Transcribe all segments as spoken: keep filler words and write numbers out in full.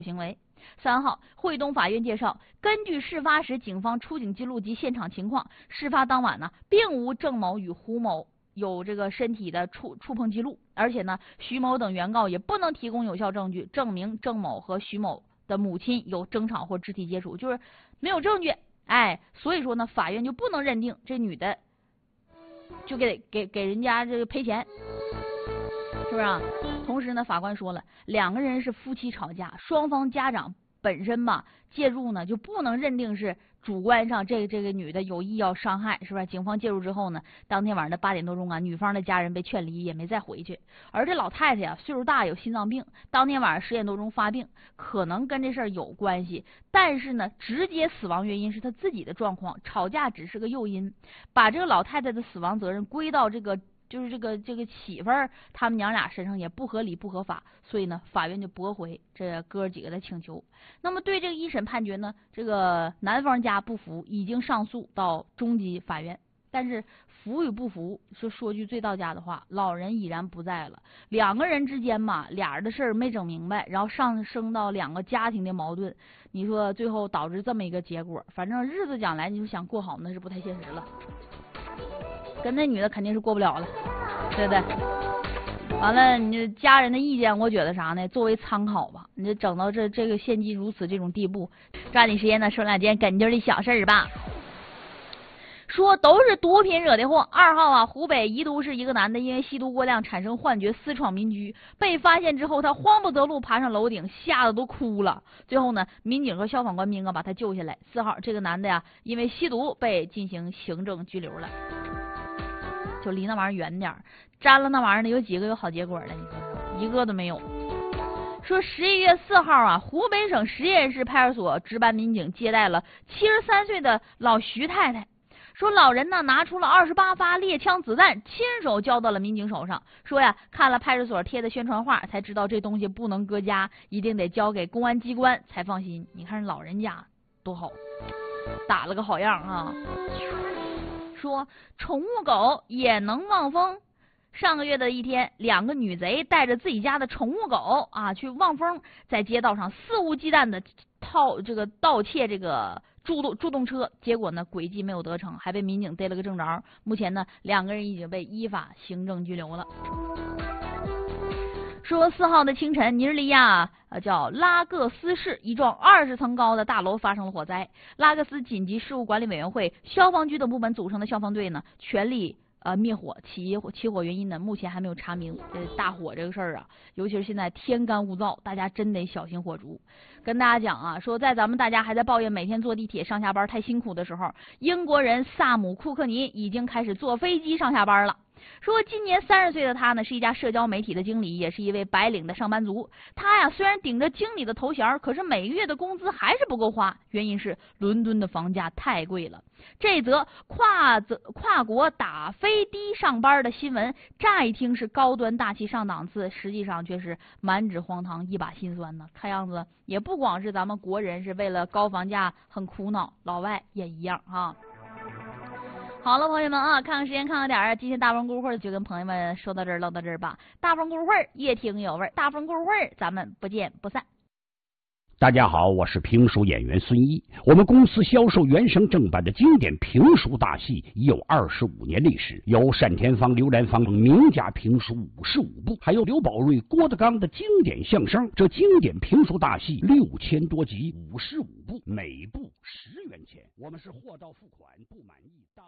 行为。三号，惠东法院介绍，根据事发时警方出警记录及现场情况，事发当晚呢，并无郑某与胡某有这个身体的触触碰记录，而且呢，徐某等原告也不能提供有效证据证明郑某和徐某的母亲有争吵或肢体接触，就是没有证据。哎，所以说呢，法院就不能认定这女的就给给给人家这个赔钱，是不是啊？同时呢，法官说了，两个人是夫妻吵架，双方家长本身吧介入呢，就不能认定是主观上这个这个女的有意要伤害，是不是？警方介入之后呢，当天晚上的八点多钟啊，女方的家人被劝离，也没再回去。而这老太太呀、啊，岁数大，有心脏病，当天晚上十点多钟发病，可能跟这事儿有关系。但是呢，直接死亡原因是她自己的状况，吵架只是个诱因，把这个老太太的死亡责任归到这个。就是这个这个媳妇儿他们娘俩身上也不合理不合法，所以呢，法院就驳回这哥几个的请求。那么对这个一审判决呢，这个男方家不服，已经上诉到中级法院。但是服与不服，说说句最到家的话，老人已然不在了。两个人之间嘛，俩人的事儿没整明白，然后上升到两个家庭的矛盾，你说最后导致这么一个结果，反正日子将来你就想过好，那是不太现实了。跟那女的肯定是过不了了，对不对？完了，你家人的意见，我觉得啥呢？作为参考吧。你这整到这这个现今如此这种地步，抓紧时间呢说两件跟劲的小事儿吧。说都是毒品惹的祸。二号啊，湖北宜都市一个男的因为吸毒过量产生幻觉，私闯民居，被发现之后，他慌不择路爬上楼顶，吓得都哭了。最后呢，民警和消防官兵啊把他救下来。四号，这个男的呀，因为吸毒被进行行政拘留了。就离那玩意儿远点儿，沾了那玩意儿的有几个有好结果的？你说一个都没有。说十一月四号啊，湖北省十堰市派出所值班民警接待了七十三岁的老徐太太。说老人呢拿出了二十八发猎枪子弹，亲手交到了民警手上。说呀，看了派出所贴的宣传画，才知道这东西不能搁家，一定得交给公安机关才放心。你看老人家多好，打了个好样啊！说宠物狗也能望风。上个月的一天，两个女贼带着自己家的宠物狗啊去望风，在街道上肆无忌惮的套这个盗窃这个助动助动车，结果呢诡计没有得逞，还被民警逮了个正着。目前呢，两个人已经被依法行政拘留了。说四号的清晨，尼日利亚呃叫拉各斯市一幢二十层高的大楼发生了火灾。拉各斯紧急事务管理委员会、消防局等部门组成的消防队呢，全力呃灭火。起起火原因呢，目前还没有查明。这大火这个事儿啊，尤其是现在天干物燥，大家真得小心火烛。跟大家讲啊，说在咱们大家还在抱怨每天坐地铁上下班太辛苦的时候，英国人萨姆库克尼已经开始坐飞机上下班了。说今年三十岁的他呢，是一家社交媒体的经理，也是一位白领的上班族。他呀虽然顶着经理的头衔，可是每个月的工资还是不够花，原因是伦敦的房价太贵了。这则跨则跨国打飞的上班的新闻，乍一听是高端大气上档次，实际上却是满纸荒唐，一把辛酸呢。看样子也不光是咱们国人是为了高房价很苦恼，老外也一样啊。好了，朋友们啊，看看时间，看看点儿，今天大风故会就跟朋友们说到这儿，唠到这儿吧。大风故会越听有味儿，大风故会咱们不见不散。 大家好，我是评书演员孙一。我们公司销售原声正版的经典评书大戏已有二十五年历史，有单田芳、刘兰芳名家评书五十五部，还有刘宝瑞、郭德纲的经典相声。这经典评书大戏六千多集，五十五部，每部十元钱。我们是货到付款，不满意当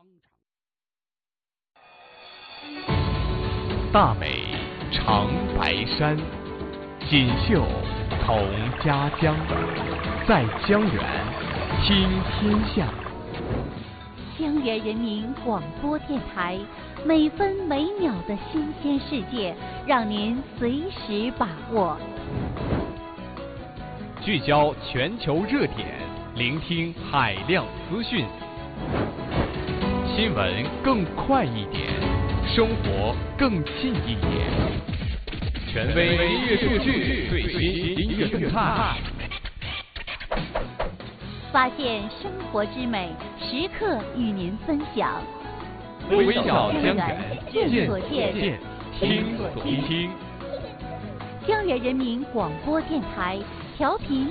场。大美长白山，锦绣同家乡，在江源听天下。 江源人民广播电台，每分每秒的新鲜世界，让您随时把握。 聚焦全球热点，聆听海量资讯，新闻更快一点，生活更近一点。权威音乐数据，最新音乐动态， 发现生活之美，时刻与您分享。 微笑江源， 见所见， 听所听。 江源人民广播电台，调频